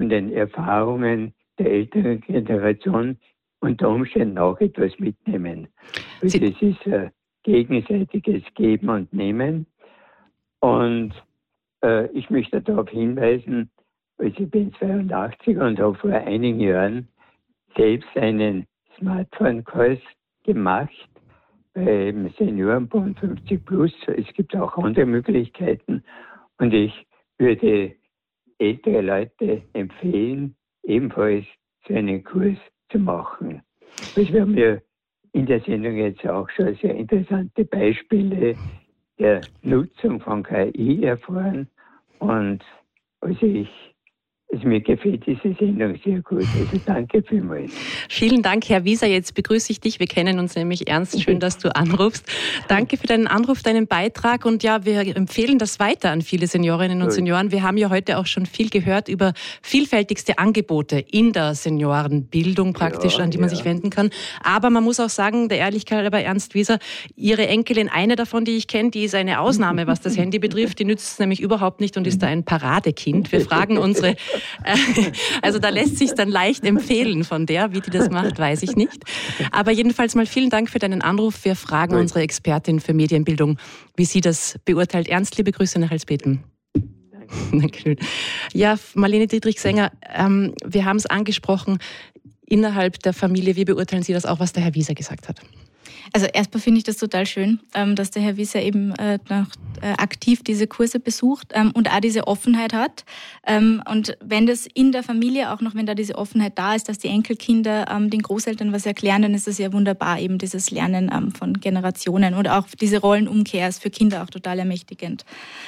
von den Erfahrungen der älteren Generation unter Umständen auch etwas mitnehmen. Also es ist ein gegenseitiges Geben und Nehmen. Und ich möchte darauf hinweisen, also ich bin 82 und habe vor einigen Jahren selbst einen Smartphone-Kurs gemacht beim Seniorenbund 50 Plus. Es gibt auch andere Möglichkeiten und ich würde ältere Leute empfehlen, ebenfalls so einen Kurs zu machen. Also wir haben ja in der Sendung jetzt auch schon sehr interessante Beispiele der Nutzung von KI erfahren und also mir gefällt diese Sendung sehr gut. Also danke vielmals. Vielen Dank, Herr Wieser. Jetzt begrüße ich dich. Wir kennen uns nämlich ernst. Schön, dass du anrufst. Danke für deinen Anruf, deinen Beitrag. Und ja, wir empfehlen das weiter an viele Seniorinnen und Senioren. Wir haben ja heute auch schon viel gehört über vielfältigste Angebote in der Seniorenbildung praktisch, an die man sich wenden kann. Aber man muss auch sagen, der Ehrlichkeit halber, Ernst Wieser, Ihre Enkelin, eine davon, die ich kenne, die ist eine Ausnahme, was das Handy betrifft. Die nützt es nämlich überhaupt nicht und ist da ein Paradekind. Wir fragen unsere also da lässt sich dann leicht empfehlen von der. Wie die das macht, weiß ich nicht. Aber jedenfalls mal vielen Dank für deinen Anruf. Wir fragen unsere Expertin für Medienbildung, wie sie das beurteilt. Ernst, liebe Grüße nach Halsbeten. Danke. Ja, Marlene Dietrich-Sänger, wir haben es angesprochen, innerhalb der Familie, wie beurteilen Sie das auch, was der Herr Wieser gesagt hat? Also erstmal finde ich das total schön, dass der Herr Wieser eben aktiv diese Kurse besucht und auch diese Offenheit hat. Und wenn das in der Familie auch noch, wenn da diese Offenheit da ist, dass die Enkelkinder den Großeltern was erklären, dann ist das ja wunderbar, eben dieses Lernen von Generationen und auch diese Rollenumkehr ist für Kinder auch total ermächtigend.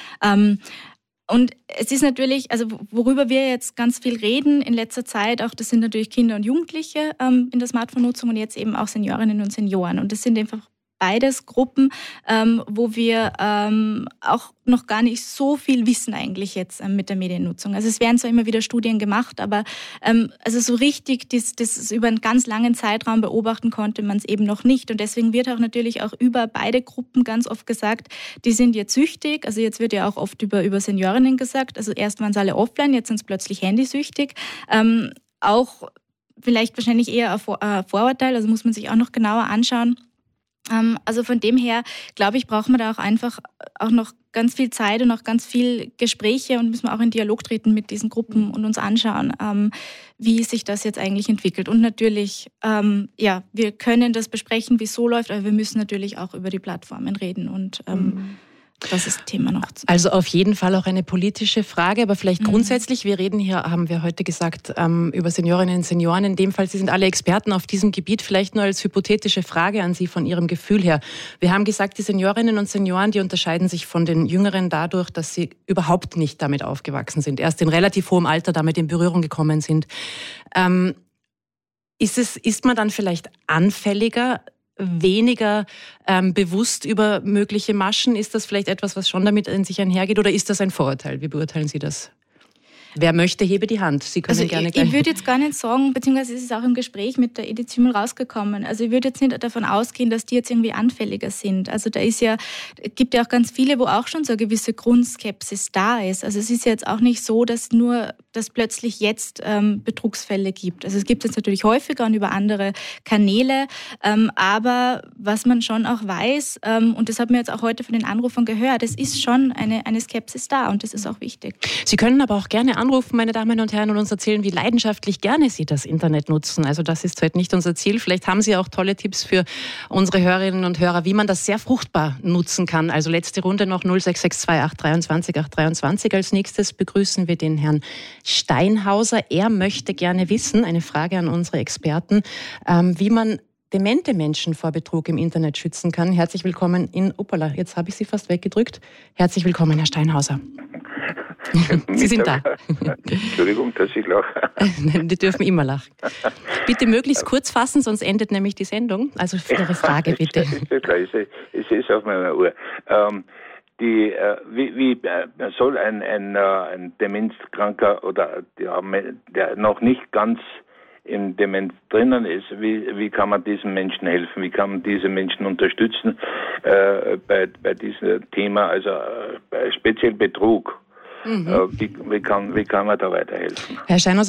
Und es ist natürlich, also worüber wir jetzt ganz viel reden in letzter Zeit, auch das sind natürlich Kinder und Jugendliche in der Smartphone-Nutzung und jetzt eben auch Seniorinnen und Senioren. Und das sind einfach beides Gruppen, wo wir auch noch gar nicht so viel wissen eigentlich jetzt mit der Mediennutzung. Also es werden zwar immer wieder Studien gemacht, aber also so richtig das über einen ganz langen Zeitraum beobachten konnte man es eben noch nicht. Und deswegen wird auch natürlich auch über beide Gruppen ganz oft gesagt, die sind jetzt süchtig. Also jetzt wird ja auch oft über Seniorinnen gesagt. Also erst waren es alle offline, jetzt sind es plötzlich handysüchtig. Auch vielleicht wahrscheinlich eher ein Vorurteil, also muss man sich auch noch genauer anschauen. Also von dem her, glaube ich, braucht man da auch einfach auch noch ganz viel Zeit und auch ganz viel Gespräche und müssen wir auch in Dialog treten mit diesen Gruppen und uns anschauen, wie sich das jetzt eigentlich entwickelt. Und natürlich, wir können das besprechen, wie es so läuft, aber wir müssen natürlich auch über die Plattformen reden und das ist Thema noch. Also auf jeden Fall auch eine politische Frage, aber vielleicht grundsätzlich, wir reden hier, haben wir heute gesagt, über Seniorinnen und Senioren. In dem Fall, Sie sind alle Experten auf diesem Gebiet. Vielleicht nur als hypothetische Frage an Sie von Ihrem Gefühl her. Wir haben gesagt, die Seniorinnen und Senioren, die unterscheiden sich von den Jüngeren dadurch, dass sie überhaupt nicht damit aufgewachsen sind, erst in relativ hohem Alter damit in Berührung gekommen sind. Ist man dann vielleicht anfälliger, weniger bewusst über mögliche Maschen? Ist das vielleicht etwas, was schon damit in sich einhergeht, oder ist das ein Vorurteil? Wie beurteilen Sie das? Wer möchte, hebe die Hand. Sie können gerne gleich. Ich würde jetzt gar nicht sagen, beziehungsweise es ist auch im Gespräch mit der Edith Zümmel rausgekommen. Also ich würde jetzt nicht davon ausgehen, dass die jetzt irgendwie anfälliger sind. Also gibt ja auch ganz viele, wo auch schon so eine gewisse Grundskepsis da ist. Also es ist jetzt auch nicht so, dass plötzlich jetzt Betrugsfälle gibt. Also es gibt es natürlich häufiger und über andere Kanäle. Aber was man schon auch weiß, und das hat man jetzt auch heute von den Anrufern gehört, es ist schon eine Skepsis da und das ist auch wichtig. Sie können aber auch gerne anrufen, meine Damen und Herren, und uns erzählen, wie leidenschaftlich gerne Sie das Internet nutzen. Also das ist heute nicht unser Ziel. Vielleicht haben Sie auch tolle Tipps für unsere Hörerinnen und Hörer, wie man das sehr fruchtbar nutzen kann. Also letzte Runde noch 0662 823 823. Als nächstes begrüßen wir den Herrn Steinhauser. Er möchte gerne wissen, eine Frage an unsere Experten, wie man demente Menschen vor Betrug im Internet schützen kann. Herzlich willkommen in Uppala. Jetzt habe ich Sie fast weggedrückt. Herzlich willkommen, Herr Steinhauser. Sie sind da. Entschuldigung, dass ich lache. Die dürfen immer lachen. Bitte möglichst kurz fassen, sonst endet nämlich die Sendung. Also für Ihre Frage bitte. Ich sehe es auf meiner Uhr. Wie soll ein Demenzkranker oder der noch nicht ganz in Demenz drinnen ist, wie kann man diesen Menschen helfen? Wie kann man diese Menschen unterstützen bei diesem Thema, also speziell Betrug? Wie kann man da weiterhelfen? Herr Steinhauser,